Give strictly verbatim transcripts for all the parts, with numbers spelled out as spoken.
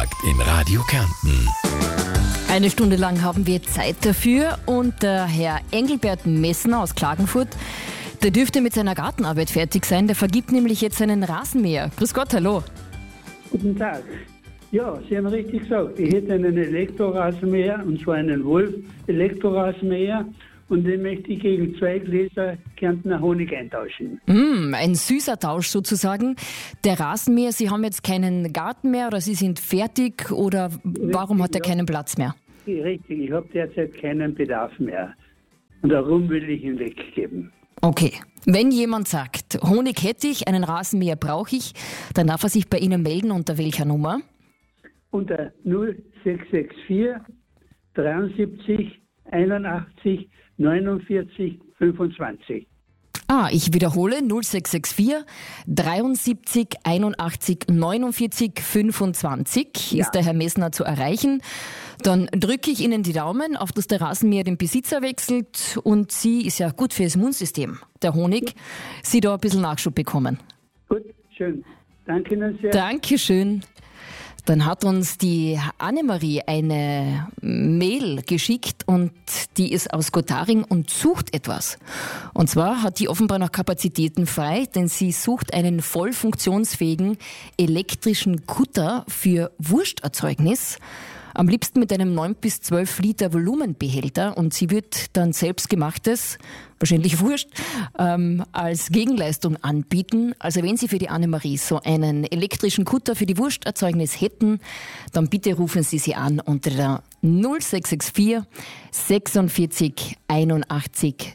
Wochenauftakt in Radio Kärnten. Eine Stunde lang haben wir Zeit dafür und der Herr Engelbert Messner aus Klagenfurt, der dürfte mit seiner Gartenarbeit fertig sein. Der vergibt nämlich jetzt einen Rasenmäher. Grüß Gott, hallo. Guten Tag. Ja, Sie haben richtig gesagt. Ich hätte einen Elektrorasenmäher, und zwar einen Wolf-Elektrorasenmäher. Und den möchte ich gegen zwei Gläser Kärntner Honig eintauschen. Mm, ein süßer Tausch sozusagen. Der Rasenmäher, Sie haben jetzt keinen Garten mehr oder Sie sind fertig oder warum hat er ja. keinen Platz mehr? Richtig, ich habe derzeit keinen Bedarf mehr. Und darum will ich ihn weggeben. Okay. Wenn jemand sagt, Honig hätte ich, einen Rasenmäher brauche ich, dann darf er sich bei Ihnen melden. Unter welcher Nummer? Unter null sechs sechs vier dreiundsiebzig einundachtzig neunundvierzig fünfundzwanzig. Ah, ich wiederhole, null sechs sechs vier dreiundsiebzig einundachtzig neunundvierzig fünfundzwanzig Ja. ist der Herr Messner zu erreichen. Dann drücke ich Ihnen die Daumen, auf dass der Rasenmäher den Besitzer wechselt und Sie, ist ja gut für das Immunsystem, der Honig, Sie da ein bisschen Nachschub bekommen. Gut, schön. Danke Ihnen sehr. Dankeschön. Dann hat uns die Annemarie eine Mail geschickt und die ist aus Gottaring und sucht etwas. Und zwar hat die offenbar noch Kapazitäten frei, denn sie sucht einen voll funktionsfähigen elektrischen Kutter für Wursterzeugnis. Am liebsten mit einem neun bis zwölf Liter Volumenbehälter und sie wird dann selbstgemachtes, wahrscheinlich Wurst, ähm, als Gegenleistung anbieten. Also wenn Sie für die Annemarie so einen elektrischen Kutter für die Wursterzeugnis hätten, dann bitte rufen Sie sie an unter der null sechs sechs vier sechsundvierzig einundachtzig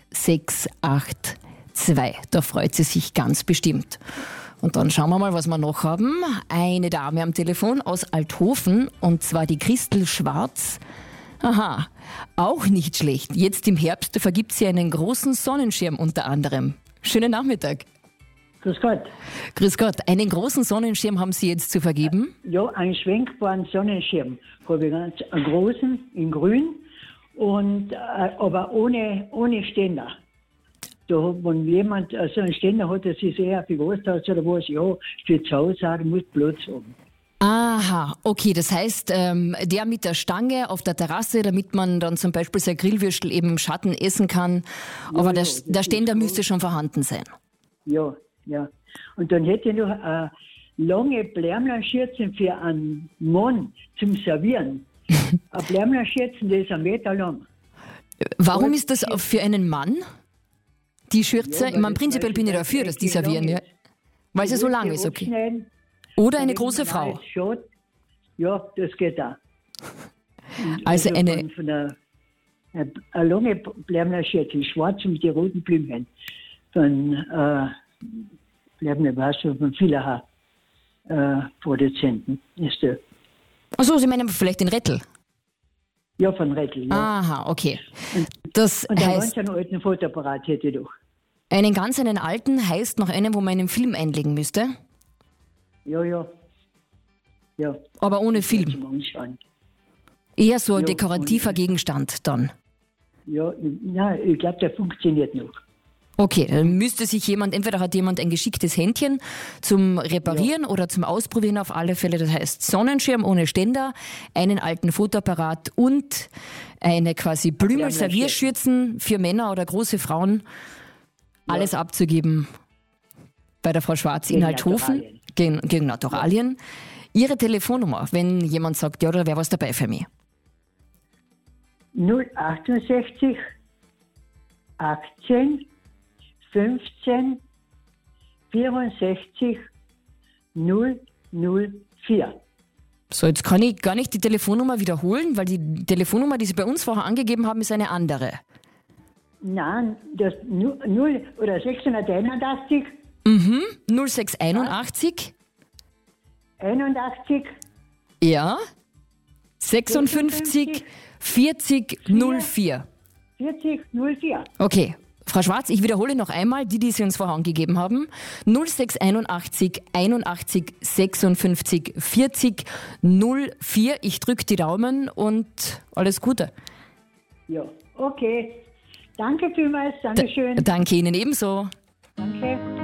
sechshundertzweiundachtzig. Da freut sie sich ganz bestimmt. Und dann schauen wir mal, was wir noch haben. Eine Dame am Telefon aus Althofen, und zwar die Christel Schwarz. Aha, auch nicht schlecht. Jetzt im Herbst vergibt sie einen großen Sonnenschirm unter anderem. Schönen Nachmittag. Grüß Gott. Grüß Gott. Einen großen Sonnenschirm haben Sie jetzt zu vergeben? Ja, einen schwenkbaren Sonnenschirm. Habe ich ganz einen großen in grün, und, äh, aber ohne, ohne Ständer. Da, wenn jemand äh, so einen Ständer hat, der sich sehr viel Großhaus oder was, ja, für zu Hause auch, muss Platz haben. Aha, okay, das heißt, ähm, der mit der Stange auf der Terrasse, damit man dann zum Beispiel sein Grillwürstel eben im Schatten essen kann, aber ja, der, der Ständer ist müsste schon vorhanden sein. Ja, ja. Und dann hätte ich noch eine lange Blärmlerschürzen für einen Mann zum Servieren. Ein Blärmlerschürzen, der ist einen Meter lang. Warum Und- ist das für einen Mann? Die Schürze, Ja, ich weil meine, das- prinzipiell weil bin ich sie dafür, dass die echt lang servieren, ja. ist. Weil sie so Die lang Wurst ist, okay. abschneiden, Oder eine damit große man Frau. alles schaut. Ja, das geht auch. Und Also eine- Von, von einer, eine, eine lange Blärmlerschürze, schwarz mit den roten Blümchen. Von äh, Blärmler, weißt du, von Villacher äh, Produzenten ist der. Achso, Sie meinen vielleicht den Rettel? Ja, von Rettel, ja. Aha, okay. Das Und einen heißt, ganz einen alten Fotoapparat hätte ich doch. einen ganz einen alten heißt noch einen, wo man einen Film einlegen müsste, Ja, ja. Ja. aber ohne Film. Zum Anschauen. Eher so ein Ja, dekorativer und- Gegenstand dann. Ja, ja, ich glaube, der funktioniert noch. Okay, dann müsste sich jemand, entweder hat jemand ein geschicktes Händchen zum Reparieren oder zum Ausprobieren auf alle Fälle. Das heißt Sonnenschirm ohne Ständer, einen alten Fotoapparat und eine quasi Blümel-Servierschürzen für Männer oder große Frauen. Alles abzugeben bei der Frau Schwarz in Gegen Althofen Naturalien. gegen, gegen Naturalien. Ihre Telefonnummer, wenn jemand sagt, ja, da wäre was dabei für mich. null achtundsechzig achtzehn fünfzehn vierundsechzig null null vier. So, jetzt kann ich gar nicht die Telefonnummer wiederholen, weil die Telefonnummer, die Sie bei uns vorher angegeben haben, ist eine andere. Nein, das null oder sechshunderteinundachtzig Mhm, null sechs einundachtzig, einundachtzig ja, sechsundfünfzig, vierzig, null vier. vierzig null vier. Okay, Frau Schwarz, ich wiederhole noch einmal die, die Sie uns vorher angegeben haben. null sechs einundachtzig, einundachtzig, sechsundfünfzig, vierzig, null vier. Ich drücke die Daumen und alles Gute. Ja, okay. Danke vielmals, Dankeschön. Danke Ihnen ebenso. Danke.